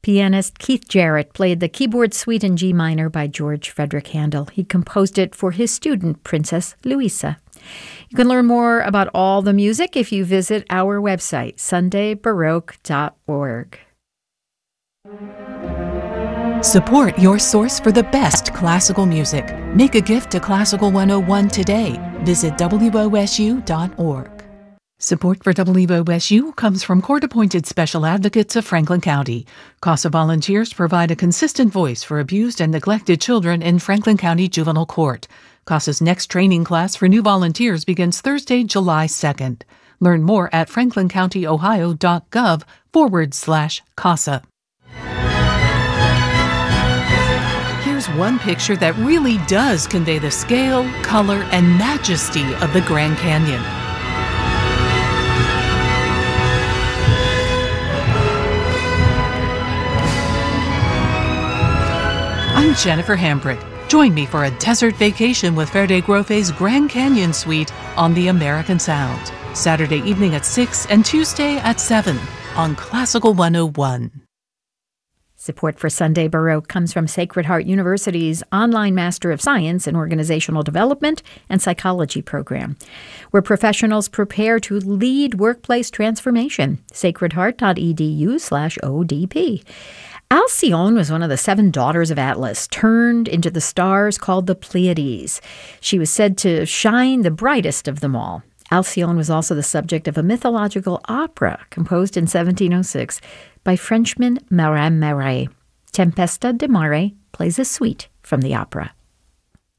Pianist Keith Jarrett played the keyboard suite in G minor by George Frederick Handel. He composed it for his student, Princess Louisa. You can learn more about all the music if you visit our website, sundaybaroque.org. Support your source for the best classical music. Make a gift to Classical 101 today. Visit WOSU.org. Support for WOSU comes from court-appointed special advocates of Franklin County. CASA volunteers provide a consistent voice for abused and neglected children in Franklin County Juvenile Court. CASA's next training class for new volunteers begins Thursday, July 2nd. Learn more at franklincountyohio.gov/CASA. Here's one picture that really does convey the scale, color, and majesty of the Grand Canyon. I'm Jennifer Hambrick. Join me for a desert vacation with Verde Grofe's Grand Canyon Suite on the American Sound. Saturday evening at 6 and Tuesday at 7 on Classical 101. Support for Sunday Baroque comes from Sacred Heart University's online Master of Science in Organizational Development and Psychology program, where professionals prepare to lead workplace transformation. sacredheart.edu/ODP. Alcyone was one of the 7 daughters of Atlas, turned into the stars called the Pleiades. She was said to shine the brightest of them all. Alcyone was also the subject of a mythological opera composed in 1706 by Frenchman Marin Marais. Tempesta de Mare plays a suite from the opera.